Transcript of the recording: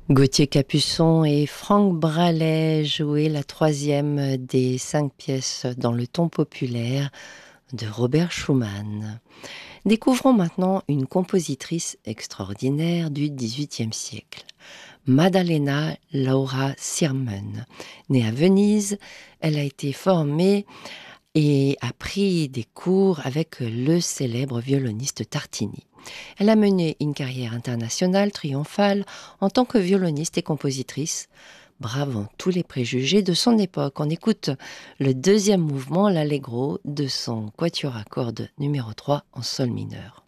Gauthier Capuçon et Franck Bralet jouaient la troisième des 5 pièces dans le ton populaire de Robert Schumann. Découvrons maintenant une compositrice extraordinaire du XVIIIe siècle, Maddalena Laura Sirmen. Née à Venise, elle a été formée et a pris des cours avec le célèbre violoniste Tartini. Elle a mené une carrière internationale triomphale en tant que violoniste et compositrice, bravant tous les préjugés de son époque. On écoute le deuxième mouvement, l'allegro, de son quatuor à cordes numéro 3 en sol mineur.